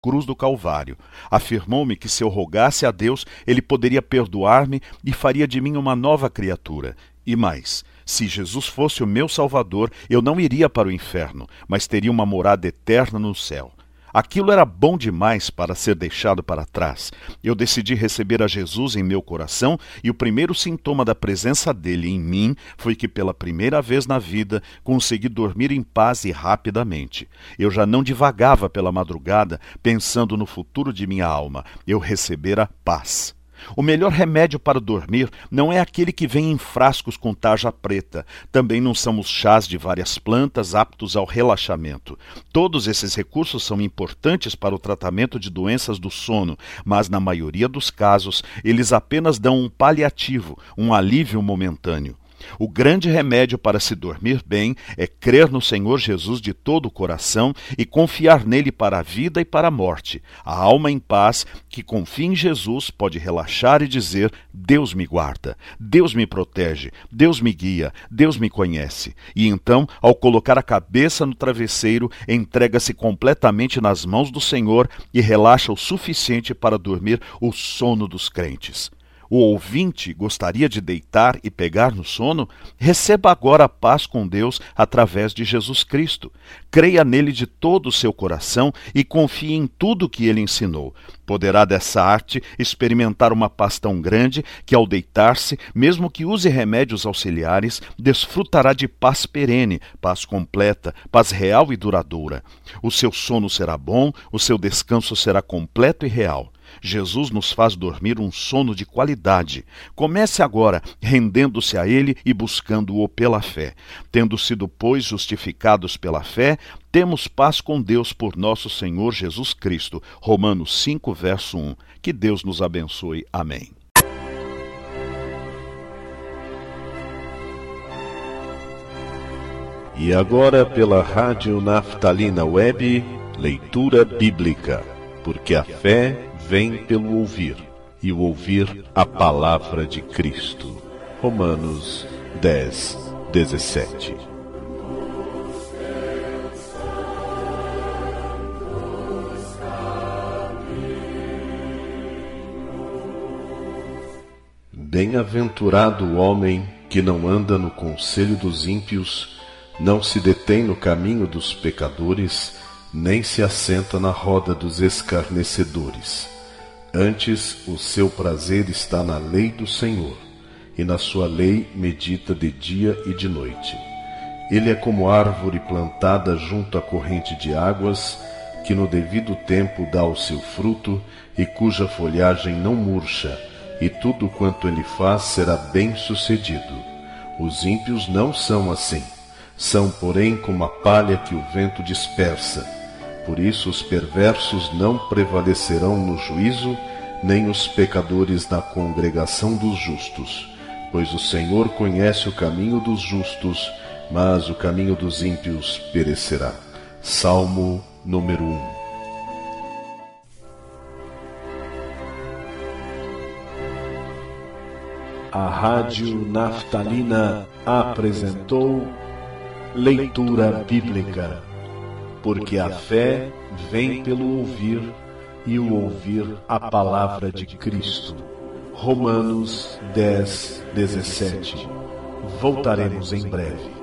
cruz do Calvário. Afirmou-me que se eu rogasse a Deus, Ele poderia perdoar-me e faria de mim uma nova criatura. E mais, se Jesus fosse o meu Salvador, eu não iria para o inferno, mas teria uma morada eterna no céu. Aquilo era bom demais para ser deixado para trás. Eu decidi receber a Jesus em meu coração e o primeiro sintoma da presença dele em mim foi que pela primeira vez na vida consegui dormir em paz e rapidamente. Eu já não divagava pela madrugada pensando no futuro de minha alma. Eu recebera paz. O melhor remédio para dormir não é aquele que vem em frascos com tarja preta. Também não são os chás de várias plantas aptos ao relaxamento. Todos esses recursos são importantes para o tratamento de doenças do sono, mas na maioria dos casos eles apenas dão um paliativo, um alívio momentâneo. O grande remédio para se dormir bem é crer no Senhor Jesus de todo o coração e confiar nele para a vida e para a morte. A alma em paz, que confia em Jesus, pode relaxar e dizer: Deus me guarda, Deus me protege, Deus me guia, Deus me conhece. E então, ao colocar a cabeça no travesseiro, entrega-se completamente nas mãos do Senhor e relaxa o suficiente para dormir o sono dos crentes. O ouvinte gostaria de deitar e pegar no sono? Receba agora a paz com Deus através de Jesus Cristo. Creia nele de todo o seu coração e confie em tudo que ele ensinou. Poderá dessa arte experimentar uma paz tão grande que ao deitar-se, mesmo que use remédios auxiliares, desfrutará de paz perene, paz completa, paz real e duradoura. O seu sono será bom, o seu descanso será completo e real. Jesus nos faz dormir um sono de qualidade. Comece agora rendendo-se a Ele e buscando-o pela fé. Tendo sido, pois, justificados pela fé, temos paz com Deus por nosso Senhor Jesus Cristo. Romanos 5, verso 1. Que Deus nos abençoe. Amém. E agora, pela Rádio Naftalina Web, leitura bíblica, porque a fé vem pelo ouvir, e o ouvir a palavra de Cristo. Romanos 10, 17. Bem-aventurado o homem que não anda no conselho dos ímpios, não se detém no caminho dos pecadores, nem se assenta na roda dos escarnecedores. Antes, o seu prazer está na lei do Senhor, e na sua lei medita de dia e de noite. Ele é como árvore plantada junto à corrente de águas, que no devido tempo dá o seu fruto, e cuja folhagem não murcha, e tudo quanto ele faz será bem-sucedido. Os ímpios não são assim. São, porém, como a palha que o vento dispersa. Por isso os perversos não prevalecerão no juízo, nem os pecadores na congregação dos justos. Pois o Senhor conhece o caminho dos justos, mas o caminho dos ímpios perecerá. Salmo número 1. A Rádio Naftalina apresentou Leitura Bíblica, porque a fé vem pelo ouvir, e o ouvir a palavra de Cristo. Romanos 10, 17. Voltaremos em breve.